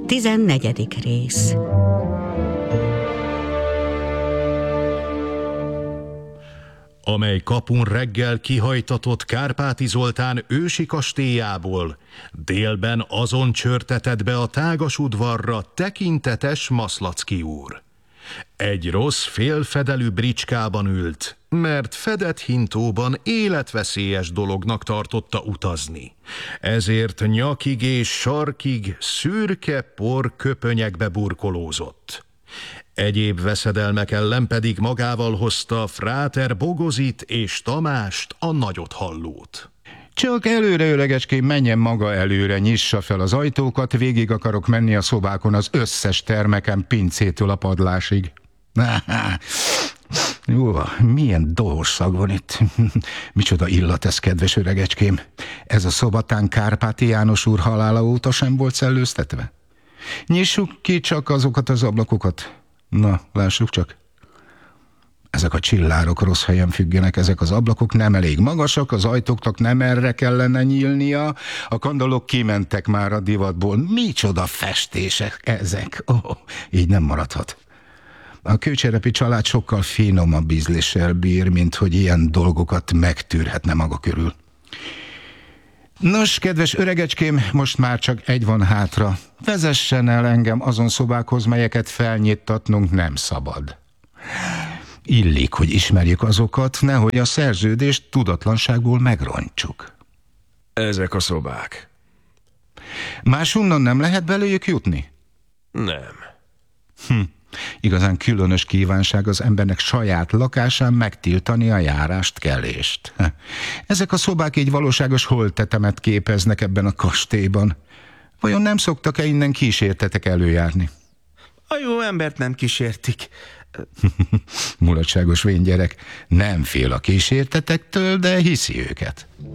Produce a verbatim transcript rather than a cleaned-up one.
Tizennegyedik rész. Amely kapun reggel kihajtatott Kárpáti Zoltán ősi kastélyából, délben azon csörtetett be a tágas udvarra tekintetes Maszlacki úr. Egy rossz félfedelű bricskában ült, mert fedett hintóban életveszélyes dolognak tartotta utazni. Ezért nyakig és sarkig szürke por köpönyekbe burkolózott. Egyéb veszedelmek ellen pedig magával hozta fráter Bogozit és Tamást, a nagyothallót. Csak előre, öregecském, menjen maga előre, nyissa fel az ajtókat, végig akarok menni a szobákon az összes termeken, pincétől a padlásig. Jó, milyen dohos szag van itt. Micsoda illat ez, kedves öregecském. Ez a szobatán Kárpáti János úr halála óta sem volt szellőztetve? Nyissuk ki csak azokat az ablakokat. Na, lássuk csak. Ezek a csillárok rossz helyen függenek, ezek az ablakok nem elég magasak, az ajtóknak nem erre kellene nyílnia, a kandallók kimentek már a divatból. Micsoda festések ezek! Oh, így nem maradhat. A Kőcserepi család sokkal finomabb ízléssel bír, mint hogy ilyen dolgokat megtűrhetne maga körül. Nos, kedves öregecském, most már csak egy van hátra. Vezessen el engem azon szobákhoz, melyeket felnyittatnunk nem szabad. Illik, hogy ismerjük azokat, nehogy a szerződést tudatlanságból megrontsuk. Ezek a szobák. Máshonnan nem lehet belőjük jutni? Nem. Hm. Igazán különös kívánság az embernek saját lakásán megtiltani a járást, kelést. Ezek a szobák így valóságos holttetemet képeznek ebben a kastélyban. Vajon nem szoktak-e innen kísértetek előjárni? A jó embert nem kísértik. Mulatságos vén gyerek, nem fél a kísértetektől, de hiszi őket.